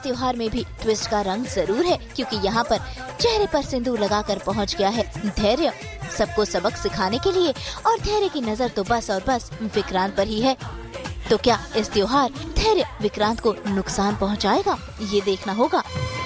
त्योहार में भी ट्विस्ट का रंग जरूर है, क्योंकि यहाँ पर चेहरे पर सिंदूर लगाकर पहुँच गया है धैर्य, सबको सबक सिखाने के लिए। और धैर्य की नजर तो बस और बस विक्रांत पर ही है। तो क्या इस त्योहार धैर्य विक्रांत को नुकसान पहुँचाएगा, ये देखना होगा।